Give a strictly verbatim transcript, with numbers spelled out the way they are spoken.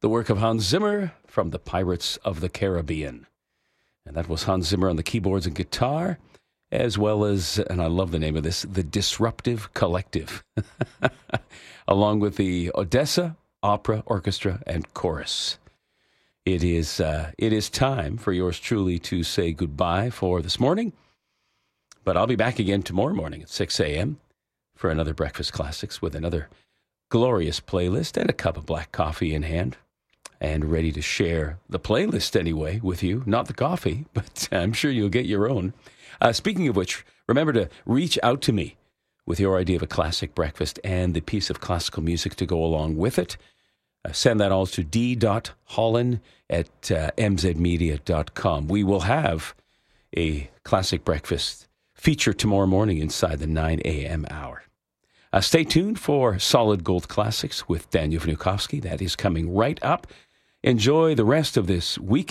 the work of Hans Zimmer from the Pirates of the Caribbean. And that was Hans Zimmer on the keyboards and guitar, as well as, and I love the name of this, the Disruptive Collective, along with the Odessa Opera Orchestra and Chorus. It is, uh, it is time for yours truly to say goodbye for this morning, but I'll be back again tomorrow morning at six a.m. for another Breakfast Classics with another glorious playlist and a cup of black coffee in hand, and ready to share the playlist anyway with you. Not the coffee, but I'm sure you'll get your own. Uh, speaking of which, remember to reach out to me with your idea of a classic breakfast and the piece of classical music to go along with it. Uh, send that all to d.holland at uh, m z media dot com. We will have a classic breakfast feature tomorrow morning inside the nine a.m. hour. Uh, stay tuned for Solid Gold Classics with Daniel Vnukovsky. That is coming right up. Enjoy the rest of this week.